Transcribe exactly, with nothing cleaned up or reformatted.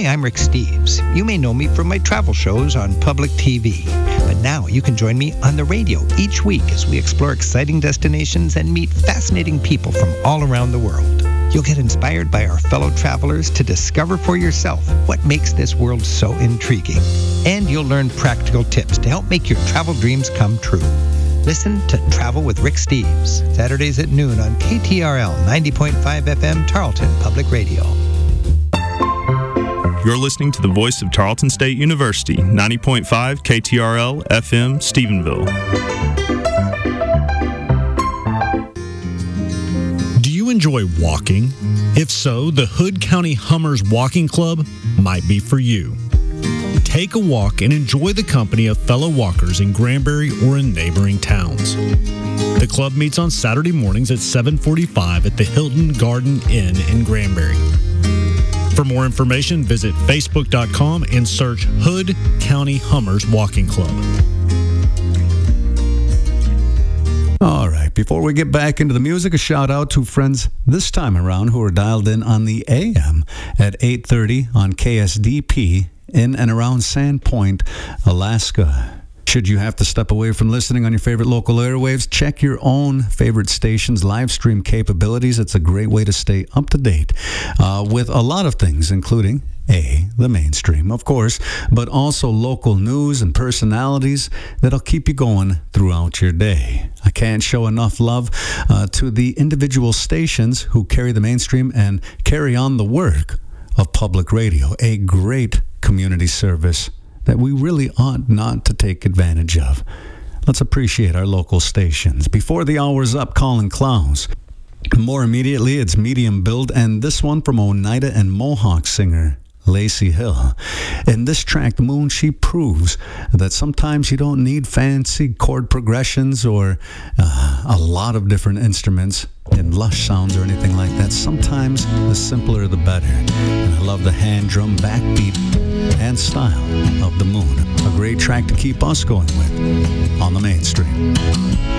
Hi, I'm Rick Steves. You may know me from my travel shows on public T V, but now you can join me on the radio each week as we explore exciting destinations and meet fascinating people from all around the world. You'll get inspired by our fellow travelers to discover for yourself what makes this world so intriguing. And you'll learn practical tips to help make your travel dreams come true. Listen to Travel with Rick Steves, Saturdays at noon on K T R L ninety point five F M Tarleton Public Radio. You're listening to the voice of Tarleton State University, ninety point five K T R L F M Stephenville. Do you enjoy walking? If so, the Hood County Hummers Walking Club might be for you. Take a walk and enjoy the company of fellow walkers in Granbury or in neighboring towns. The club meets on Saturday mornings at seven forty-five at the Hilton Garden Inn in Granbury. For more information, visit facebook dot com and search Hood County Hummers Walking Club. All right, before we get back into the music, a shout out to friends this time around who are dialed in on the A M at eight thirty on K S D P in and around Sandpoint, Alaska. Should you have to step away from listening on your favorite local airwaves, check your own favorite station's live stream capabilities. It's a great way to stay up to date uh, with a lot of things, including A, the mainstream, of course, but also local news and personalities that'll keep you going throughout your day. I can't show enough love uh, to the individual stations who carry the mainstream and carry on the work of public radio, a great community service that we really ought not to take advantage of. Let's appreciate our local stations. Before the hour's up, Colin Clowes. More immediately, it's Medium Build, and this one from Oneida and Mohawk singer Lacey Hill. In this track, Moon, she proves that sometimes you don't need fancy chord progressions or uh, a lot of different instruments and lush sounds or anything like that. Sometimes the simpler the better. And I love the hand drum backbeat and style of the Moon. A great track to keep us going with on the mainstream.